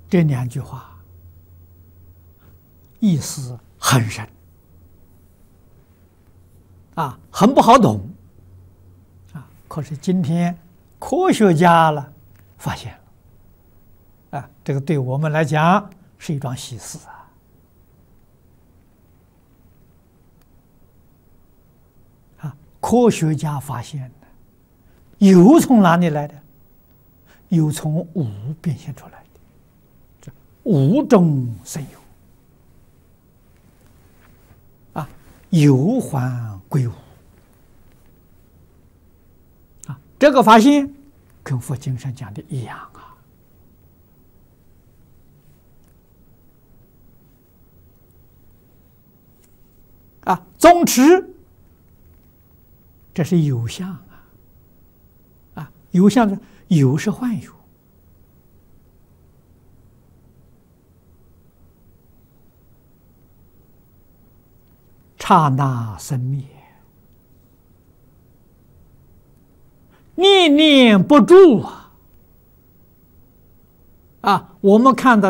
这两句话意思很深啊，很不好懂啊。可是今天科学家了发现了啊，这个对我们来讲是一桩喜事啊！科学家发现的有从哪里来的？有从无变现出来的，这无中生有啊，有还归无啊！这个发现跟佛经上讲的一样啊！总持这是有相啊，有相的有是幻有，刹那生灭，念念不住啊！我们看到